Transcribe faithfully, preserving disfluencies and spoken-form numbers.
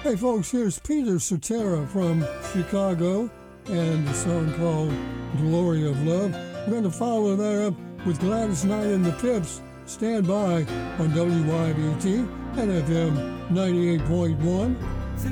Hey folks, here's Peter Cetera from Chicago and a song called Glory of Love. We're going to follow that up with Gladys Knight and the Pips. Stand by on W Y B T and F M ninety-eight point one.